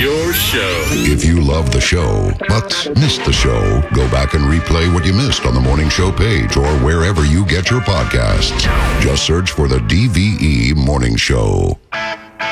your show. If you love the show, but missed the show, go back and replay what you missed on the Morning Show page or wherever you get your podcasts. Just search for the DVE Morning Show.